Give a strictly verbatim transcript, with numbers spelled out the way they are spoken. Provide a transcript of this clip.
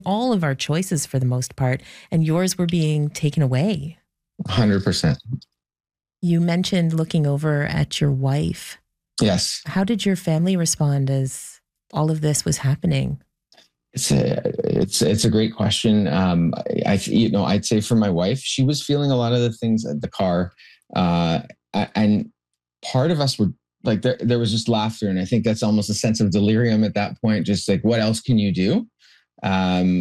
all of our choices for the most part, and yours were being taken away. one hundred percent. You mentioned looking over at your wife. Yes. How did your family respond as all of this was happening? It's a it's it's a great question. Um, I, I you know I'd say for my wife, she was feeling a lot of the things at the car, uh, and part of us were like there. There was just laughter, and I think that's almost a sense of delirium at that point. Just like, what else can you do? Um,